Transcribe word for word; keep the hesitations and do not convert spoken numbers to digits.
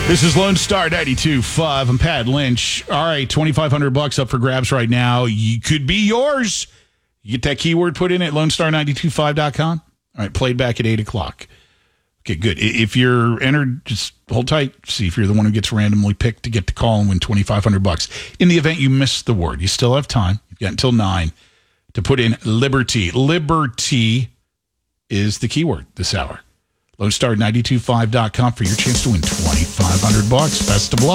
This is Lone Star ninety-two point five. I'm Pat Lynch. All right, twenty-five hundred bucks up for grabs right now. You could be yours. You get that keyword put in at lone star nine two five dot com. All right, played back at eight o'clock. Okay, good. If you're entered, just hold tight. See if you're the one who gets randomly picked to get the call and win twenty-five hundred bucks. In the event you miss the word, you still have time. You've got until nine to put in Liberty. Liberty is the keyword this hour. lone star nine two five dot com for your chance to win twenty-five hundred bucks. Best of luck.